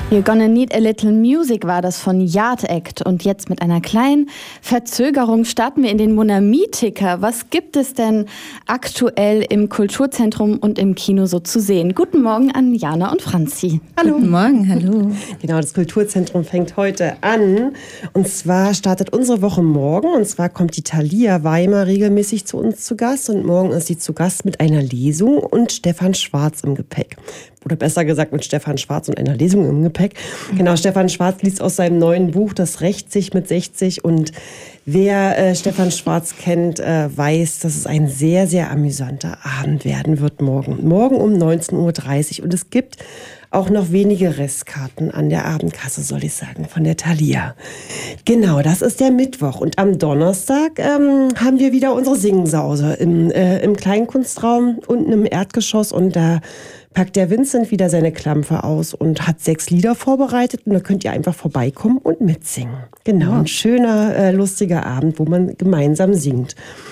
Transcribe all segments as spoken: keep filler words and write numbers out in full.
You're Gonna Need a Little Music war das von Yard Act. Und jetzt mit einer kleinen Verzögerung starten wir in den Mon Ami-Ticker. Was gibt es denn aktuell im Kulturzentrum und im Kino so zu sehen? Guten Morgen an Jana und Franzi. Hallo. Guten Morgen, hallo. Genau, das Kulturzentrum fängt heute an. Und zwar startet unsere Woche morgen. Und zwar kommt die Thalia Weimar regelmäßig zu uns zu Gast. Und morgen ist sie zu Gast mit einer Lesung und Stefan Schwarz im Gepäck. Oder besser gesagt mit Stefan Schwarz und einer Lesung im Gepäck. Genau, Stefan Schwarz liest aus seinem neuen Buch Das rächt sich mit sechzig. Und wer äh, Stefan Schwarz kennt, äh, weiß, dass es ein sehr, sehr amüsanter Abend werden wird morgen. Morgen um neunzehn Uhr dreißig. Und es gibt auch noch wenige Restkarten an der Abendkasse, soll ich sagen, von der Thalia. Genau, das ist der Mittwoch. Und am Donnerstag ähm, haben wir wieder unsere Singensause im, äh, im Kleinkunstraum unten im Erdgeschoss. Und da packt der Vincent wieder seine Klampfe aus und hat sechs Lieder vorbereitet. Und da könnt ihr einfach vorbeikommen und mitsingen. Genau, ein schöner, äh, lustiger Abend, wo man gemeinsam singt.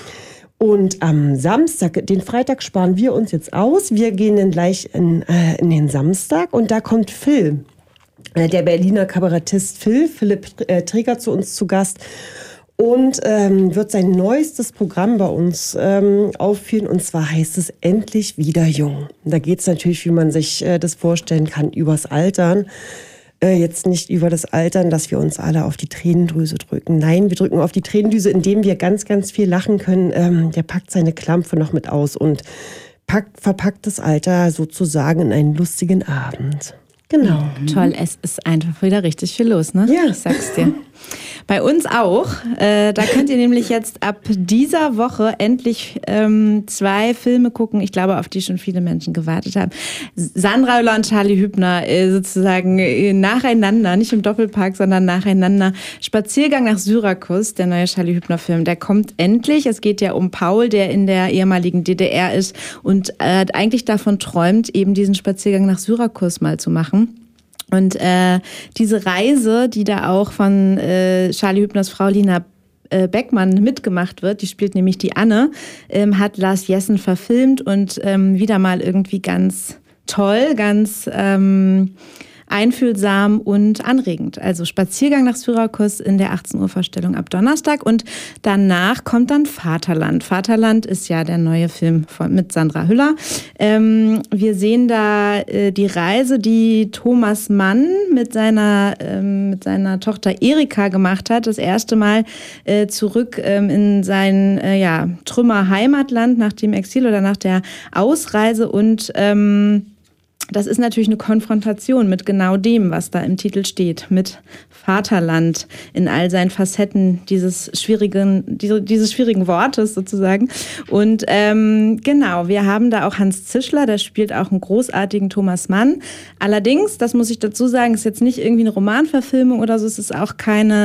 Und am Samstag, den Freitag sparen wir uns jetzt aus. Wir gehen dann gleich in, äh, in den Samstag und da kommt Phil, äh, der Berliner Kabarettist Phil, Philipp äh, Träger zu uns zu Gast und ähm, wird sein neuestes Programm bei uns ähm, aufführen und zwar heißt es Endlich wieder jung. Da geht es natürlich, wie man sich äh, das vorstellen kann, übers Altern. Jetzt nicht über das Altern, dass wir uns alle auf die Tränendrüse drücken. Nein, wir drücken auf die Tränendrüse, indem wir ganz, ganz viel lachen können. Ähm, der packt seine Klampfe noch mit aus und packt, verpackt das Alter sozusagen in einen lustigen Abend. Genau. Mhm. Toll, es ist einfach wieder richtig viel los, ne? Ja. Ich sag's dir. Bei uns auch. Äh, da könnt ihr nämlich jetzt ab dieser Woche endlich ähm, zwei Filme gucken, ich glaube, auf die schon viele Menschen gewartet haben. Sandra Hüller und Charlie Hübner äh, sozusagen äh, nacheinander, nicht im Doppelpack, sondern nacheinander. Spaziergang nach Syrakus, der neue Charlie Hübner-Film, der kommt endlich. Es geht ja um Paul, der in der ehemaligen D D R ist und äh, eigentlich davon träumt, eben diesen Spaziergang nach Syrakus mal zu machen. Und äh, diese Reise, die da auch von äh, Charlie Hübners Frau Lina äh, Beckmann mitgemacht wird, die spielt nämlich die Anne, ähm, hat Lars Jessen verfilmt und ähm, wieder mal irgendwie ganz toll, ganz ähm, einfühlsam und anregend. Also Spaziergang nach Syrakus in der achtzehn Uhr Vorstellung ab Donnerstag und danach kommt dann Vaterland. Vaterland ist ja der neue Film von, mit Sandra Hüller. Ähm, wir sehen da äh, die Reise, die Thomas Mann mit seiner, ähm, mit seiner Tochter Erika gemacht hat. Das erste Mal äh, zurück ähm, in sein äh, ja, Trümmer-Heimatland nach dem Exil oder nach der Ausreise und ähm, das ist natürlich eine Konfrontation mit genau dem, was da im Titel steht, mit Vaterland in all seinen Facetten dieses schwierigen, diese, dieses schwierigen Wortes sozusagen. Und ähm, genau, wir haben da auch Hans Zischler, der spielt auch einen großartigen Thomas Mann. Allerdings, das muss ich dazu sagen, ist jetzt nicht irgendwie eine Romanverfilmung oder so, es ist auch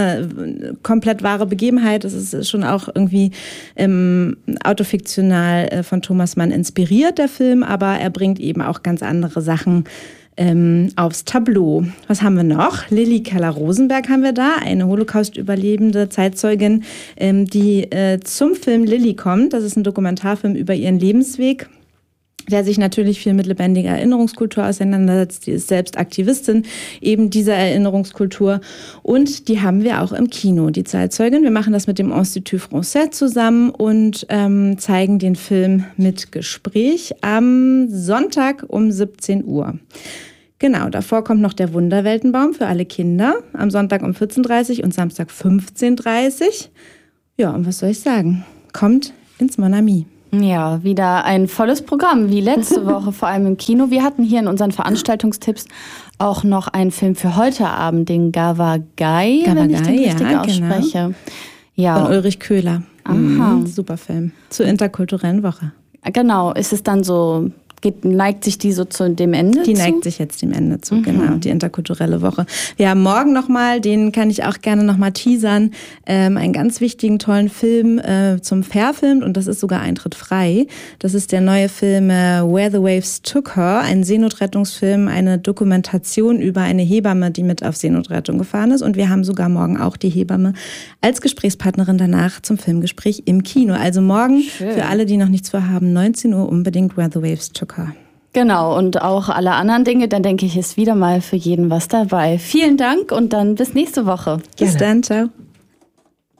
keine komplett wahre Begebenheit, es ist schon auch irgendwie ähm, autofiktional äh, von Thomas Mann inspiriert, der Film, aber er bringt eben auch ganz andere Sachen Sachen ähm, aufs Tableau. Was haben wir noch? Lilly Keller-Rosenberg haben wir da, eine Holocaust-überlebende Zeitzeugin, ähm, die äh, zum Film Lilly kommt. Das ist ein Dokumentarfilm über ihren Lebensweg, der sich natürlich viel mit lebendiger Erinnerungskultur auseinandersetzt. Die ist selbst Aktivistin eben dieser Erinnerungskultur. Und die haben wir auch im Kino, die Zeitzeugin. Wir machen das mit dem Institut Français zusammen und ähm, zeigen den Film mit Gespräch am Sonntag um siebzehn Uhr. Genau, davor kommt noch der Wunderweltenbaum für alle Kinder am Sonntag um vierzehn Uhr dreißig und Samstag fünfzehn Uhr dreißig. Ja, und was soll ich sagen? Kommt ins Mon Ami. Ja, wieder ein volles Programm, wie letzte Woche, vor allem im Kino. Wir hatten hier in unseren Veranstaltungstipps auch noch einen Film für heute Abend, den Gavagai, wenn ich den richtig ja, ausspreche. Genau. Ja. Von Ulrich Köhler. Aha. Mhm, super Film. Zur interkulturellen Woche. Genau, ist es dann so... Geht, neigt sich die so zu dem Ende Die zu? neigt sich jetzt dem Ende zu, mhm. genau, die interkulturelle Woche. Wir haben morgen nochmal, den kann ich auch gerne nochmal teasern, ähm, einen ganz wichtigen, tollen Film äh, zum Verfilmt und das ist sogar eintrittfrei. Das ist der neue Film äh, Where the Waves Took Her, ein Seenotrettungsfilm, eine Dokumentation über eine Hebamme, die mit auf Seenotrettung gefahren ist und wir haben sogar morgen auch die Hebamme als Gesprächspartnerin danach zum Filmgespräch im Kino. Also morgen, schön. Für alle, die noch nichts vorhaben, neunzehn Uhr unbedingt Where the Waves Took Her. Genau, und auch alle anderen Dinge, dann denke ich, ist wieder mal für jeden was dabei. Vielen Dank und dann bis nächste Woche. Bis dann, ciao.